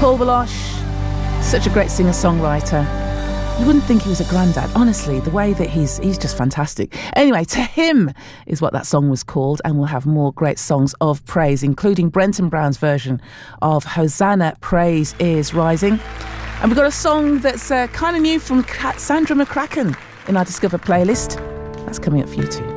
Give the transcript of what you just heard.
Paul Baloche, such a great singer-songwriter. You wouldn't think he was a granddad. Honestly, the way that he's just fantastic. Anyway, To Him is what that song was called, and we'll have more great songs of praise, including Brenton Brown's version of Hosanna, Praise is Rising. And we've got a song that's kind of new from Sandra McCracken in our Discover playlist. That's coming up for you too.